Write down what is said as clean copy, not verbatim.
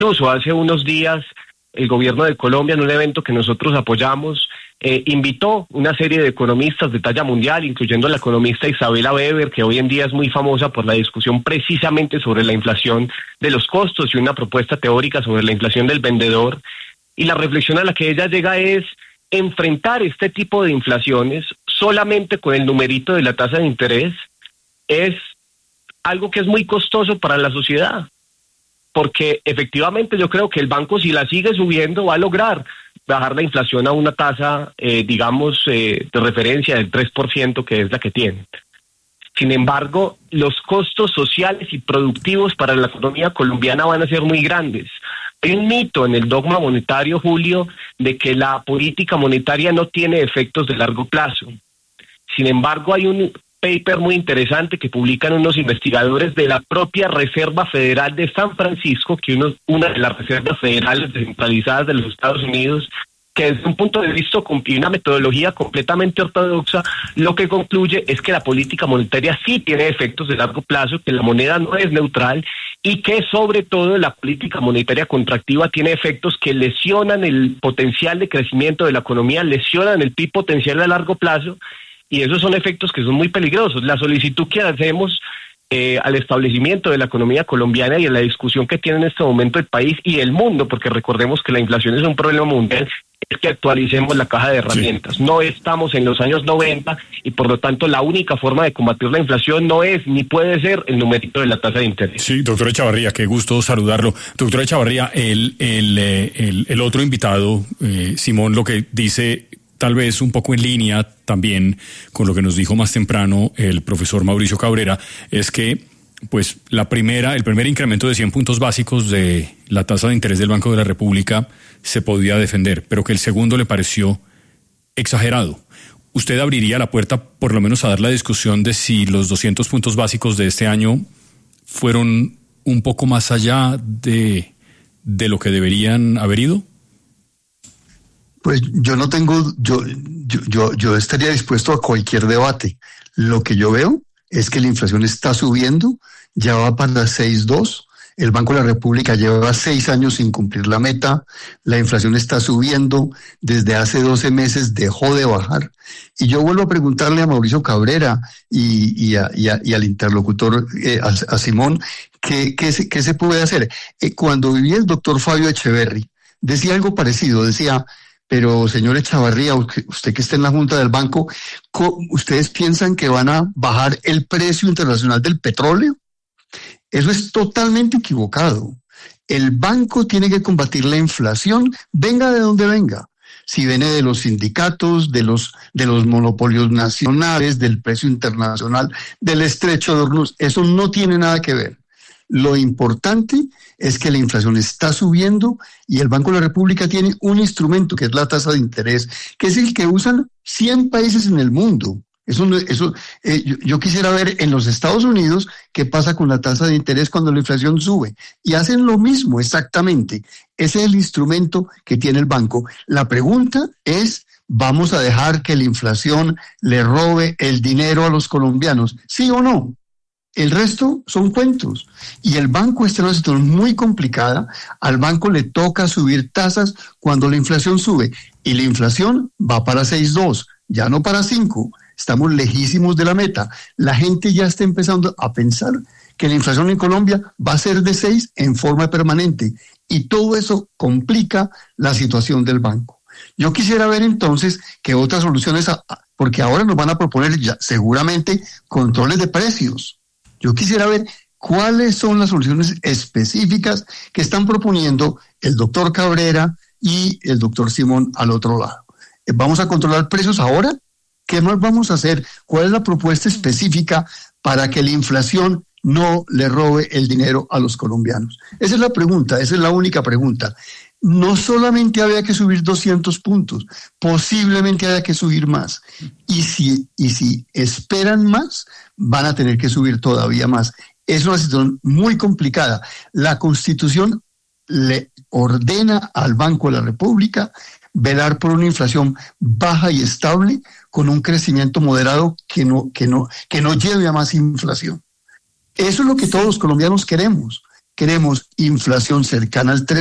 Incluso hace unos días el gobierno de Colombia, en un evento que nosotros apoyamos, invitó una serie de economistas de talla mundial, incluyendo la economista Isabella Weber, que hoy en día es muy famosa por la discusión precisamente sobre la inflación de los costos y una propuesta teórica sobre la inflación del vendedor. Y la reflexión a la que ella llega es enfrentar este tipo de inflaciones solamente con el numerito de la tasa de interés es algo que es muy costoso para la sociedad. Porque efectivamente yo creo que el banco, si la sigue subiendo, va a lograr bajar la inflación a una tasa, de referencia del 3%, que es la que tiene. Sin embargo, los costos sociales y productivos para la economía colombiana van a ser muy grandes. Hay un mito en el dogma monetario, Julio, de que la política monetaria no tiene efectos de largo plazo. Sin embargo, hay un paper muy interesante que publican unos investigadores de la propia Reserva Federal de San Francisco, una de las reservas federales descentralizadas de los Estados Unidos, que desde un punto de vista y una metodología completamente ortodoxa, lo que concluye es que la política monetaria sí tiene efectos de largo plazo, que la moneda no es neutral y que sobre todo la política monetaria contractiva tiene efectos que lesionan el potencial de crecimiento de la economía, lesionan el PIB potencial a largo plazo. Y esos son efectos que son muy peligrosos. La solicitud que hacemos al establecimiento de la economía colombiana y en la discusión que tiene en este momento el país y el mundo, porque recordemos que la inflación es un problema mundial, es que actualicemos la caja de herramientas. Sí. No estamos en los años 90 y por lo tanto la única forma de combatir la inflación no es ni puede ser el numerito de la tasa de interés. Sí, doctor Echavarría, qué gusto saludarlo. Doctor Echavarría, el otro invitado, Simón, lo que dice, tal vez un poco en línea también con lo que nos dijo más temprano el profesor Mauricio Cabrera, es que pues el primer incremento de 100 puntos básicos de la tasa de interés del Banco de la República se podía defender, pero que el segundo le pareció exagerado. ¿Usted abriría la puerta por lo menos a dar la discusión de si los 200 puntos básicos de este año fueron un poco más allá de lo que deberían haber ido? Pues yo estaría dispuesto a cualquier debate. Lo que yo veo es que la inflación está subiendo, ya va para 6.2. El Banco de la República lleva 6 años sin cumplir la meta. La inflación está subiendo. Desde hace 12 meses dejó de bajar. Y yo vuelvo a preguntarle a Mauricio Cabrera y al interlocutor, a Simón, ¿qué se puede hacer? Cuando vivía el doctor Fabio Echeverry, decía algo parecido, decía: pero señor Echavarría, usted que está en la Junta del Banco, ¿ustedes piensan que van a bajar el precio internacional del petróleo? Eso es totalmente equivocado. El banco tiene que combatir la inflación, venga de donde venga. Si viene de los sindicatos, de los monopolios nacionales, del precio internacional, del estrecho de Hormuz, eso no tiene nada que ver. Lo importante es que la inflación está subiendo y el Banco de la República tiene un instrumento que es la tasa de interés, que es el que usan 100 países en el mundo. Yo quisiera ver en los Estados Unidos qué pasa con la tasa de interés cuando la inflación sube. Y hacen lo mismo exactamente. Ese es el instrumento que tiene el banco. La pregunta es: ¿vamos a dejar que la inflación le robe el dinero a los colombianos? ¿Sí o no? El resto son cuentos. Y el banco está en una situación muy complicada. Al banco le toca subir tasas cuando la inflación sube. Y la inflación va para 6.2, ya no para 5. Estamos lejísimos de la meta. La gente ya está empezando a pensar que la inflación en Colombia va a ser de 6 en forma permanente. Y todo eso complica la situación del banco. Yo quisiera ver entonces que otras soluciones, porque ahora nos van a proponer ya seguramente controles de precios. Yo quisiera ver cuáles son las soluciones específicas que están proponiendo el doctor Cabrera y el doctor Simón al otro lado. ¿Vamos a controlar precios ahora? ¿Qué más vamos a hacer? ¿Cuál es la propuesta específica para que la inflación no le robe el dinero a los colombianos? Esa es la pregunta, esa es la única pregunta. No solamente había que subir 200 puntos, posiblemente haya que subir más. Y si esperan más, van a tener que subir todavía más. Es una situación muy complicada. La Constitución le ordena al Banco de la República velar por una inflación baja y estable con un crecimiento moderado que no lleve a más inflación. Eso es lo que todos los colombianos queremos queremos inflación cercana al 3%.